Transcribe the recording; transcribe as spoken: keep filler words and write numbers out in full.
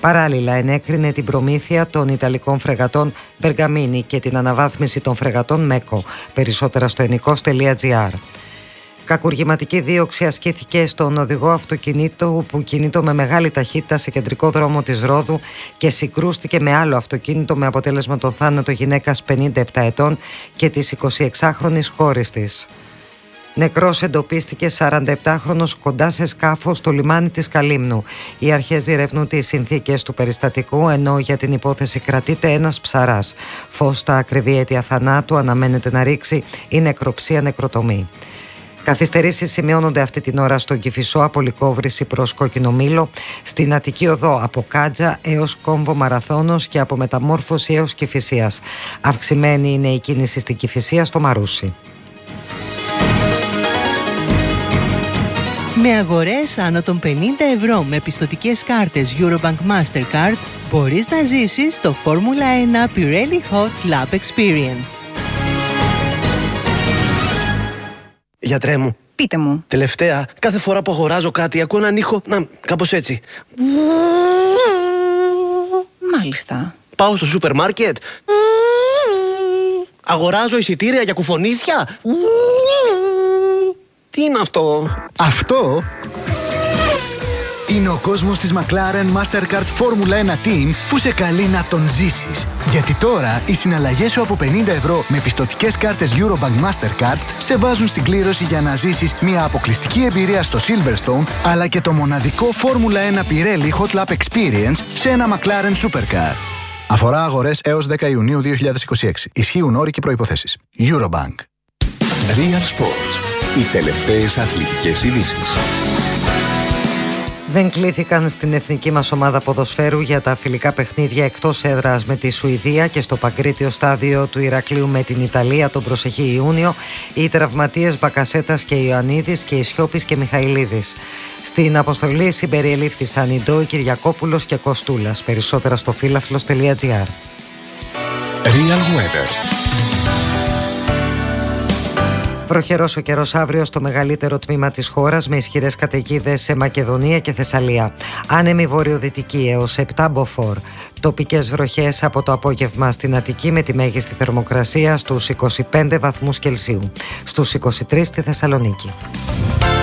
Παράλληλα, ενέκρινε την προμήθεια των Ιταλικών φρεγατών Μπεργαμίνη και την αναβάθμιση των φρεγατών Μέκο. Περισσότερα στο ενικός τελεία τζι άρ. Κακουργηματική δίωξη ασκήθηκε στον οδηγό αυτοκινήτου που κινείται με μεγάλη ταχύτητα σε κεντρικό δρόμο της Ρόδου και συγκρούστηκε με άλλο αυτοκίνητο με αποτέλεσμα τον θάνατο γυναίκας πενήντα επτά ετών και της εικοσιεξάχρονης κόρης της. Νεκρός εντοπίστηκε σαρανταεπτάχρονος κοντά σε σκάφος στο λιμάνι της Καλύμνου. Οι αρχές διερευνούν τις συνθήκες του περιστατικού, ενώ για την υπόθεση κρατείται ένας ψαράς. Φως στα ακριβή αίτια θανάτου αναμένεται να ρίξει η νεκροψία νεκροτομή. Καθυστερήσεις σημειώνονται αυτή την ώρα στον Κηφισό από Λυκόβρηση προς Κόκκινο Μήλο, στην Αττική Οδό από Κάντζα έως Κόμβο Μαραθώνος και από Μεταμόρφωση έως Κηφισίας. Αυξημένη είναι η κίνηση στην Κηφισία στο Μαρούσι. Με αγορές άνω των πενήντα ευρώ με πιστωτικές κάρτες Eurobank Mastercard μπορείς να ζήσεις το Φόρμουλα ένα Pirelli Hot Lap Experience. Γιατρέ μου. Πείτε μου. Τελευταία, κάθε φορά που αγοράζω κάτι ακούω έναν ήχο, να, κάπως έτσι. Μάλιστα. Πάω στο σούπερ μάρκετ. Αγοράζω εισιτήρια για κουφονίσια. Τι είναι αυτό? Αυτό είναι ο κόσμος της McLaren Mastercard Φόρμουλα ένα Team που σε καλεί να τον ζήσεις. Γιατί τώρα οι συναλλαγές σου από πενήντα ευρώ με πιστωτικές κάρτες Eurobank Mastercard σε βάζουν στην κλήρωση για να ζήσεις μια αποκλειστική εμπειρία στο Silverstone, αλλά και το μοναδικό Φόρμουλα ένα Pirelli Hot Lap Experience σε ένα McLaren Supercar. Αφορά αγορές έως δέκα Ιουνίου δύο χιλιάδες είκοσι έξι. Ισχύουν όροι και προϋποθέσεις. Eurobank. Real Sports. Οι τελευταίες αθλητικές ειδήσεις. Δεν κλήθηκαν στην εθνική μας ομάδα ποδοσφαίρου για τα φιλικά παιχνίδια εκτός έδρας με τη Σουηδία και στο παγκρίτιο στάδιο του Ηρακλείου με την Ιταλία τον προσεχή Ιούνιο οι τραυματίες Μπακασέτας και Ιωαννίδης και Ισιώπης και Μιχαηλίδης. Στην αποστολή συμπεριελήφθησαν η Ντόη, Κυριακόπουλος και Κοστούλας. Περισσότερα στο φύλαθλος τελεία τζι άρ. Real Weather. Βροχερός ο καιρός αύριο στο μεγαλύτερο τμήμα της χώρας με ισχυρές καταιγίδες σε Μακεδονία και Θεσσαλία. Άνεμη βορειοδυτική έως επτά μποφόρ. Τοπικές βροχές από το απόγευμα στην Αττική με τη μέγιστη θερμοκρασία στους είκοσι πέντε βαθμούς Κελσίου. Στους είκοσι τρεις στη Θεσσαλονίκη.